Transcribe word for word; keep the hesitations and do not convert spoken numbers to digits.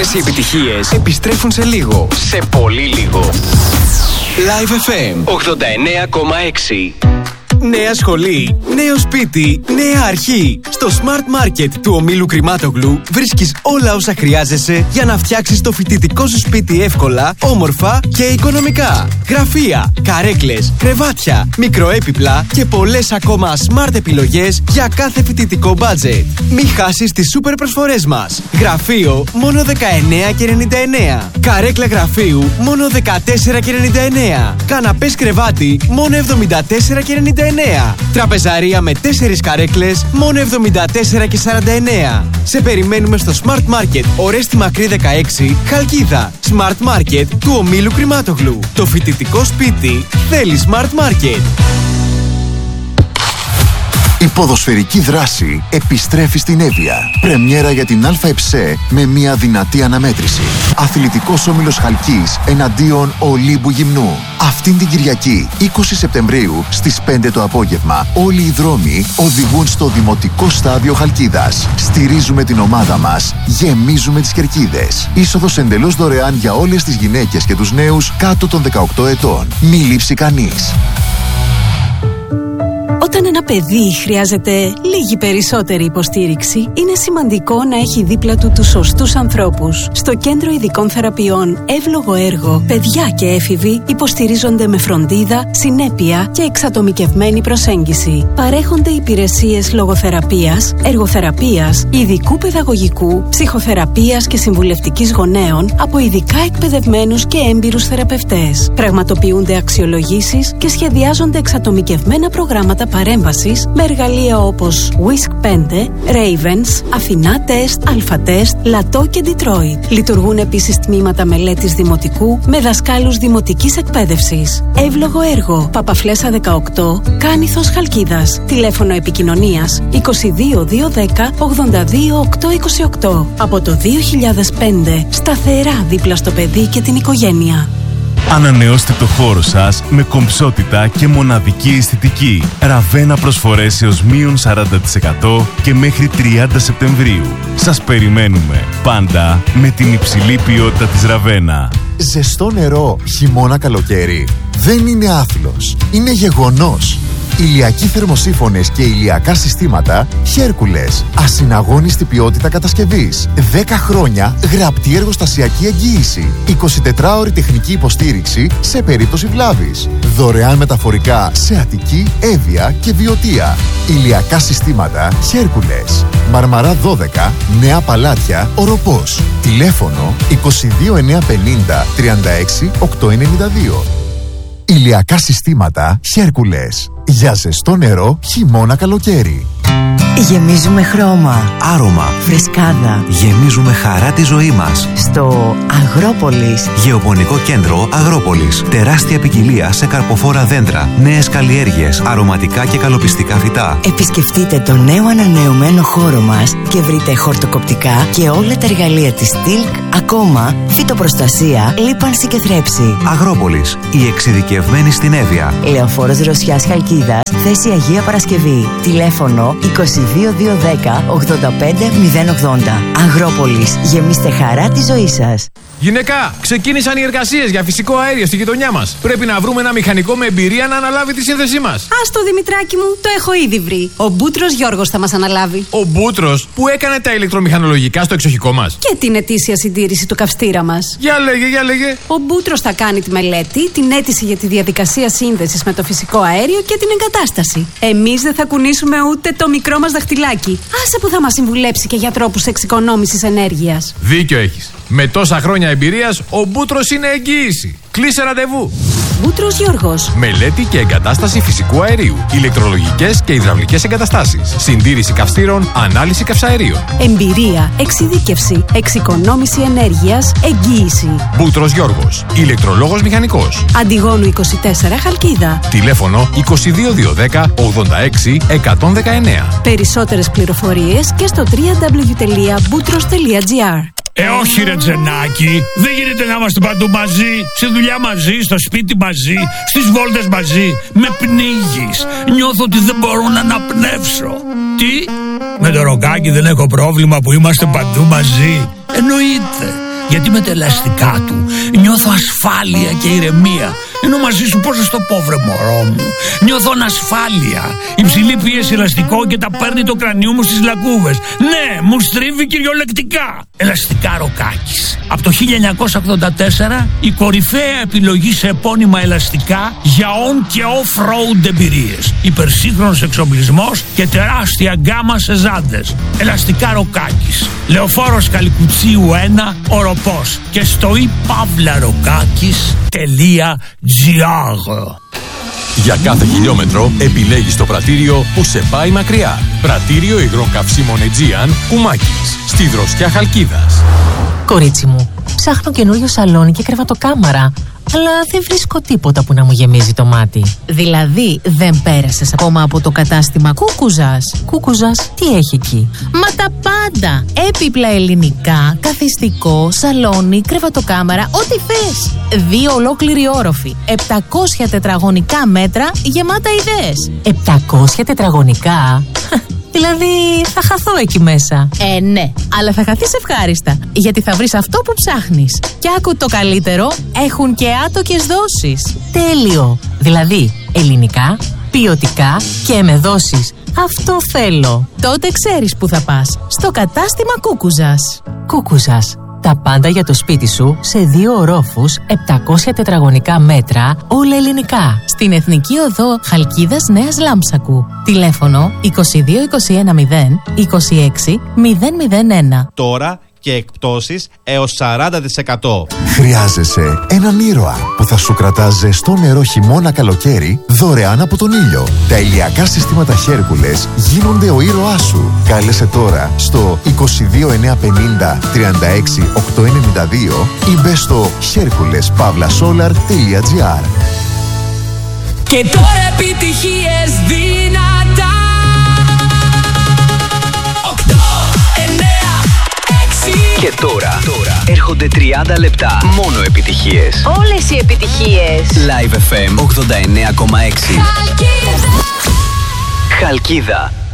Όλες οι επιτυχίες επιστρέφουν σε λίγο. Σε πολύ λίγο. Live εφ εμ ογδόντα εννέα κόμμα έξι. Νέα σχολή, νέο σπίτι, νέα αρχή. Στο Smart Market του ομίλου Κρημάτογλου βρίσκεις όλα όσα χρειάζεσαι για να φτιάξεις το φοιτητικό σου σπίτι εύκολα, όμορφα και οικονομικά. Γραφεία, καρέκλες, κρεβάτια, μικροέπιπλα και πολλές ακόμα smart επιλογές για κάθε φοιτητικό budget. Μη χάσεις τις σούπερ προσφορές μας. Γραφείο μόνο δεκαεννέα και ενενήντα εννέα. Καρέκλα γραφείου μόνο δεκατέσσερα και ενενήντα εννέα. Καναπές κρεβάτι μόνο εβδομήντα τέσσερα και ενενήντα εννέα. Τραπεζαρία με τέσσερις καρέκλες μόνο εβδομήντα τέσσερα και σαράντα εννέα. Σε περιμένουμε στο Smart Market Ορέστη Μακρύ δεκαέξι, Χαλκίδα. Smart Market του ομίλου Κρημάτογλου. Το φοιτητικό σπίτι θέλει Smart Market. Η ποδοσφαιρική δράση επιστρέφει στην Εύβοια. Πρεμιέρα για την ΑΕΨΕ με μια δυνατή αναμέτρηση. Αθλητικός όμιλος Χαλκής εναντίον Ολύμπου Γυμνού. Αυτήν την Κυριακή, είκοσι Σεπτεμβρίου, στις πέντε το απόγευμα, όλοι οι δρόμοι οδηγούν στο Δημοτικό Στάδιο Χαλκίδας. Στηρίζουμε την ομάδα μας, γεμίζουμε τις κερκίδες. Είσοδος εντελώς δωρεάν για όλες τις γυναίκες και τους νέους κάτω των δεκαοκτώ ετών. Μη λείψει κανείς. Όταν ένα παιδί χρειάζεται λίγη περισσότερη υποστήριξη, είναι σημαντικό να έχει δίπλα του τους σωστούς ανθρώπους. Στο Κέντρο Ειδικών Θεραπείων Εύλογο Έργο, παιδιά και έφηβοι υποστηρίζονται με φροντίδα, συνέπεια και εξατομικευμένη προσέγγιση. Παρέχονται υπηρεσίες λογοθεραπείας, εργοθεραπείας, ειδικού παιδαγωγικού, ψυχοθεραπείας και συμβουλευτικής γονέων από ειδικά εκπαιδευμένους και έμπειρους θεραπευτές. Πραγματοποιούνται αξιολογήσεις και σχεδιάζονται εξατομικευμένα προγράμματα παρέμβασης με εργαλεία όπως Whisk πέντε, Ravens, Αθηνά Test, Alpha Test, Λατό και Detroit. Λειτουργούν επίσης τμήματα μελέτης δημοτικού με δασκάλους δημοτικής εκπαίδευσης. Εύλογο Έργο, Παπαφλέσσα δεκαοκτώ, Κάνηθος Χαλκίδας. Τηλέφωνο επικοινωνίας είκοσι δύο διακόσια δέκα ογδόντα δύο οκτακόσια είκοσι οκτώ. Από το δύο χιλιάδες πέντε, σταθερά δίπλα στο παιδί και την οικογένεια. Ανανεώστε το χώρο σας με κομψότητα και μοναδική αισθητική. Ραβένα προσφορές έως μείον σαράντα τοις εκατό και μέχρι τριάντα Σεπτεμβρίου. Σας περιμένουμε πάντα με την υψηλή ποιότητα της Ραβένα. Ζεστό νερό, χειμώνα καλοκαίρι. Δεν είναι άθλος, είναι γεγονός. Ηλιακοί θερμοσύφωνες και ηλιακά συστήματα Χέρκουλες. Ασυναγώνιστη ποιότητα κατασκευής. δέκα χρόνια γραπτή εργοστασιακή εγγύηση. εικοσιτετράωρη τεχνική υποστήριξη σε περίπτωση βλάβης. Δωρεάν μεταφορικά σε Αττική, Εύβοια και Βιωτία. Ηλιακά συστήματα Χέρκουλες. Μαρμαρά δώδεκα, Νέα Παλάτια, Οροπός. Τηλέφωνο είκοσι δύο εννιακόσια πενήντα τριάντα έξι οκτακόσια ενενήντα δύο. Ηλιακά συστήματα Χέρκουλες. Για ζεστό νερό, χειμώνα καλοκαίρι. Γεμίζουμε χρώμα, άρωμα, φρεσκάδα. Γεμίζουμε χαρά τη ζωή μας. Στο Αγρόπολης. Γεωπονικό κέντρο Αγρόπολης. Τεράστια ποικιλία σε καρποφόρα δέντρα, νέες καλλιέργειες, αρωματικά και καλοπιστικά φυτά. Επισκεφτείτε το νέο ανανεωμένο χώρο μας και βρείτε χορτοκοπτικά και όλα τα εργαλεία της Τιλκ, ακόμα φυτοπροστασία, λίπανση και θρέψη. Αγρόπολης, η εξειδικευμένη στην Εύβοια. Λεωφόρος Δροσιάς Χαλκίδας, θέση Αγία Παρασκευή. Τηλέφωνο είκοσι δύο διακόσια δέκα ογδόντα πέντε μηδέν ογδόντα. Αγρόπολης, γεμίστε χαρά τη ζωή σας. Γυναικά, ξεκίνησαν οι εργασίες για φυσικό αέριο στη γειτονιά μας. Πρέπει να βρούμε ένα μηχανικό με εμπειρία να αναλάβει τη σύνθεσή μας. Ας το Δημητράκη μου, το έχω ήδη βρει. Ο Μπούτρος Γιώργος θα μας αναλάβει. Ο Μπούτρος που έκανε τα ηλεκτρομηχανολογικά στο εξοχικό μας. Και την ετήσια συντήρηση του καυστήρα μας. Για λέγε, για λέγε. Ο Μπούτρος θα κάνει τη μελέτη, την αίτηση για τη διαδικασία σύνδεσης με το φυσικό αέριο και την εγκατάσταση. Εμείς δεν θα κουνήσουμε ούτε το μικρό μας δαχτυλάκι. Άσε που θα μας συμβουλέψει και για τρόπους εξοικονόμησης ενέργειας. Δίκιο έχεις. Με τόσα χρόνια εμπειρίας, ο Μπούτρος είναι εγγύηση. Κλείσε ραντεβού. Μπούτρος Γιώργος. Μελέτη και εγκατάσταση φυσικού αερίου. Ηλεκτρολογικές και υδραυλικές εγκαταστάσεις. Συντήρηση καυστήρων, ανάλυση καυσαερίων. Εμπειρία, εξειδίκευση, εξοικονόμηση ενέργειας, εγγύηση. Μπούτρος Γιώργος. Ηλεκτρολόγος μηχανικός. Αντιγόνου είκοσι τέσσερα Χαλκίδα. Τηλέφωνο είκοσι δύο διακόσια δέκα ογδόντα έξι εκατόν δεκαεννέα. Περισσότερες πληροφορίες και στο double-u double-u double-u τελεία boutros τελεία gr. Ε, όχι ρε Τζενάκη, δεν γίνεται να είμαστε παντού μαζί, στη δουλειά μαζί, στο σπίτι μαζί, στις βόλτες μαζί. Με πνίγεις, νιώθω ότι δεν μπορώ να αναπνεύσω. Τι, με το ροκάκι δεν έχω πρόβλημα που είμαστε παντού μαζί? Εννοείται, Γιατί με τα ελαστικά του νιώθω ασφάλεια και ηρεμία. Ενώ μαζί σου πώς να στο πω βρε μωρό μου. Νιώθω ανασφάλεια. Υψηλή πίεση ελαστικό και τα παίρνει το κρανιού μου στις λακκούβες. Ναι, μου στρίβει κυριολεκτικά. Ελαστικά Ροκάκης. Από το χίλια εννιακόσια ογδόντα τέσσερα η κορυφαία επιλογή σε επώνυμα ελαστικά για on και off-road εμπειρίες. Υπερσύγχρονος εξοπλισμός και τεράστια γκάμα σε ζάντες. Ελαστικά Ροκάκης. Λεωφόρος Καλικουτσίου ένα, Οροπός. Και στο ipavlarokakis.gr. Για κάθε χιλιόμετρο επιλέγεις το πρατήριο που σε πάει μακριά. Πρατήριο υγρών καυσίμων Aegean Κουμάκης, στη Δροσιά Χαλκίδας. Κορίτσι μου, ψάχνω καινούριο σαλόνι και κρεβατοκάμαρα, αλλά δεν βρίσκω τίποτα που να μου γεμίζει το μάτι. Δηλαδή, δεν πέρασες ακόμα από το κατάστημα Κούκουζας? Κούκουζας, τι έχει εκεί? Μα τα πάντα! Έπιπλα ελληνικά, καθιστικό, σαλόνι, κρεβατοκάμαρα, ό,τι θες. Δύο ολόκληροι όροφοι, επτακόσια τετραγωνικά μέτρα γεμάτα ιδέες. επτακόσια τετραγωνικά? Δηλαδή θα χαθώ εκεί μέσα. Ε, ναι, αλλά θα χαθείς ευχάριστα. Γιατί θα βρεις αυτό που ψάχνεις. Και άκου το καλύτερο, έχουν και άτοκες δόσεις. Τέλειο. Δηλαδή, ελληνικά, ποιοτικά και με δόσεις. Αυτό θέλω. Τότε ξέρεις που θα πας. Στο κατάστημα Κούκουζας. Κούκουζας. Τα πάντα για το σπίτι σου σε δύο ορόφους, επτακόσια τετραγωνικά μέτρα, όλα ελληνικά. Στην Εθνική Οδό Χαλκίδας Νέας Λάμψακου. Τηλέφωνο είκοσι δύο είκοσι ένα μηδέν είκοσι έξι μηδέν μηδέν ένα. Τώρα και εκπτώσεις έως σαράντα τοις εκατό. Χρειάζεσαι έναν ήρωα που θα σου κρατά ζεστό νερό χειμώνα καλοκαίρι δωρεάν από τον ήλιο. Τα ηλιακά συστήματα Χέρκουλες γίνονται ο ήρωάς σου. Κάλεσε τώρα στο είκοσι δύο εννιακόσια πενήντα τριάντα έξι οκτακόσια ενενήντα δύο ή μπες στο hercules pavla solar τελεία gr. Και τώρα επιτυχίες δυνατά. Και τώρα, τώρα έρχονται τριάντα λεπτά μόνο επιτυχίες. Όλες οι επιτυχίες. Live εφ εμ ογδόντα εννέα κόμμα έξι. Χαλκίδα. Χαλκίδα.